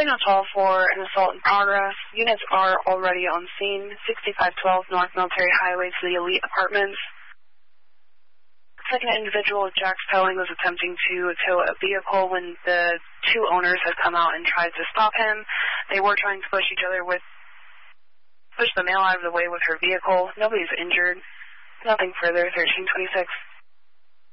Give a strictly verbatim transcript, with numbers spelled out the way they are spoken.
Three no call for an assault in progress. Units are already on scene. sixty-five twelve North Military Highway to the Elite Apartments. Second individual, Jack Spelling, was attempting to tow a vehicle when the two owners had come out and tried to stop him. They were trying to push each other with, push the male out of the way with her vehicle. Nobody's injured. Nothing further, thirteen twenty-six.